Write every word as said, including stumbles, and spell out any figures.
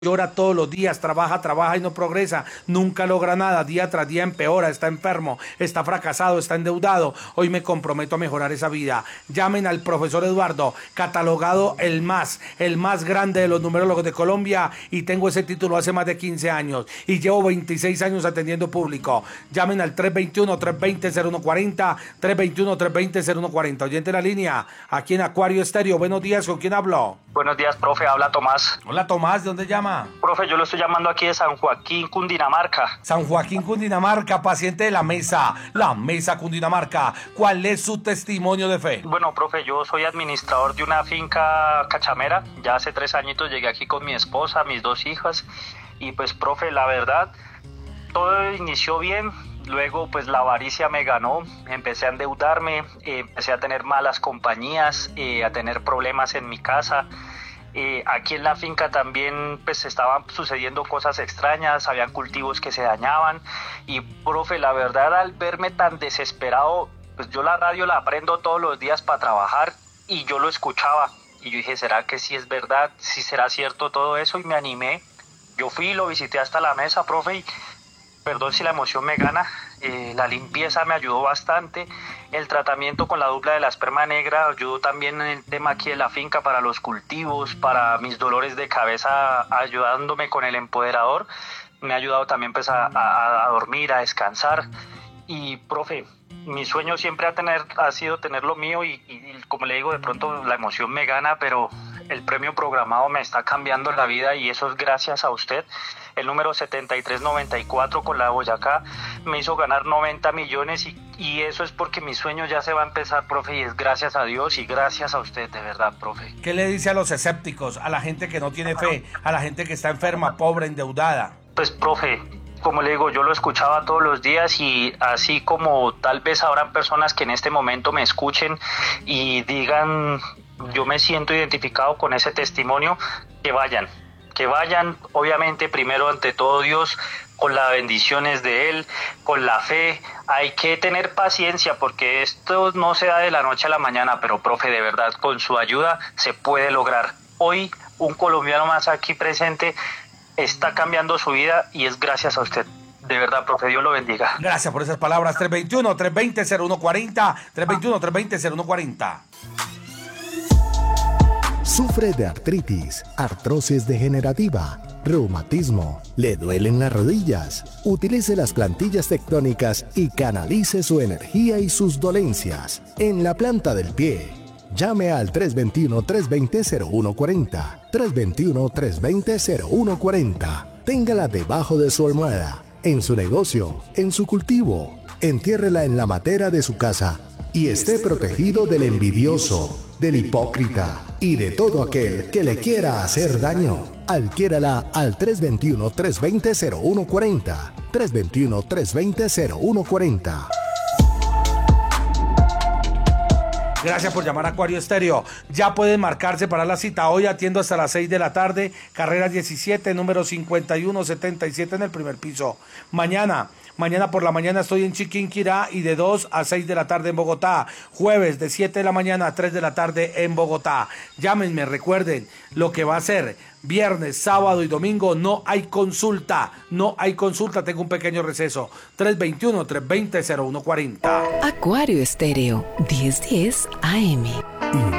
Llora todos los días, trabaja, trabaja y no progresa, nunca logra nada, día tras día empeora, está enfermo, está fracasado, está endeudado. Hoy me comprometo a mejorar esa vida. Llamen al profesor Eduardo, catalogado el más, el más grande de los numerólogos de Colombia, y tengo ese título hace más de quince años y llevo veintiséis años atendiendo público. Llamen al tres dos uno, tres dos cero, cero uno cuatro cero, tres dos uno, tres dos cero, cero uno cuatro cero. Oyente en la línea, aquí en Acuario Estéreo. Buenos días, ¿con quién hablo? Buenos días, profe, habla Tomás. Hola Tomás, ¿de dónde llama? Profe, yo lo estoy llamando aquí de San Joaquín, Cundinamarca. San Joaquín, Cundinamarca, paciente de la mesa, la mesa Cundinamarca. ¿Cuál es su testimonio de fe? Bueno, profe, yo soy administrador de una finca cachamera. Ya hace tres añitos llegué aquí con mi esposa, mis dos hijas. Y pues, profe, la verdad, todo inició bien. Luego, pues, la avaricia me ganó. Empecé a endeudarme, eh, empecé a tener malas compañías, eh, a tener problemas en mi casa. Eh, aquí en la finca también pues estaban sucediendo cosas extrañas, habían cultivos que se dañaban y, profe, la verdad, al verme tan desesperado, pues yo la radio la prendo todos los días para trabajar y yo lo escuchaba y yo dije, ¿será que sí es verdad? ¿Sí será cierto todo eso? Y me animé, yo fui y lo visité hasta la mesa, profe, y perdón si la emoción me gana, eh, la limpieza me ayudó bastante, el tratamiento con la dupla de la esperma negra ayudó también en el tema aquí de la finca para los cultivos, para mis dolores de cabeza, ayudándome con el empoderador, me ha ayudado también pues a, a, a dormir, a descansar. Y, profe, mi sueño siempre ha, tener, ha sido tener lo mío y, y, y como le digo, de pronto la emoción me gana, pero el premio programado me está cambiando la vida y eso es gracias a usted. El número setenta y tres noventa y cuatro con la Boyacá me hizo ganar noventa millones y, y eso es porque mi sueño ya se va a empezar, profe, y es gracias a Dios y gracias a usted, de verdad, profe. ¿Qué le dice a los escépticos, a la gente que no tiene fe, a la gente que está enferma, pobre, endeudada? Pues, profe, como le digo, yo lo escuchaba todos los días y así como tal vez habrán personas que en este momento me escuchen y digan, yo me siento identificado con ese testimonio, que vayan. Que vayan, obviamente, primero ante todo Dios, con las bendiciones de Él, con la fe. Hay que tener paciencia porque esto no se da de la noche a la mañana, pero, profe, de verdad, con su ayuda se puede lograr. Hoy, un colombiano más aquí presente está cambiando su vida y es gracias a usted. De verdad, profe, Dios lo bendiga. Gracias por esas palabras. tres dos uno, tres dos cero, cero uno cuatro cero, tres dos uno, tres dos cero, cero uno cuatro cero. Sufre de artritis, artrosis degenerativa, reumatismo, le duelen las rodillas. Utilice las plantillas tectónicas y canalice su energía y sus dolencias en la planta del pie. Llame al tres dos uno, tres dos cero, cero uno cuatro cero, tres dos uno, tres dos cero, cero uno cuatro cero. Téngala debajo de su almohada, en su negocio, en su cultivo. Entiérrela en la matera de su casa y esté protegido del envidioso, del hipócrita y de todo aquel que le quiera hacer daño. Adquiérala al tres dos uno, tres dos cero, cero uno cuatro cero, tres dos uno, tres dos cero, cero uno cuatro cero. Gracias por llamar a Acuario Estéreo. Ya pueden marcarse para la cita. Hoy atiendo hasta las seis de la tarde. Carreras diecisiete, número cincuenta y uno setenta y siete en el primer piso. Mañana, mañana por la mañana estoy en Chiquinquirá y de dos a seis de la tarde en Bogotá. Jueves de siete de la mañana a tres de la tarde en Bogotá. Llámenme, recuerden lo que va a ser. Viernes, sábado y domingo no hay consulta. No hay consulta, tengo un pequeño receso. tres dos uno, tres dos cero, cero uno cuatro cero. Acuario Estéreo, diez diez A M.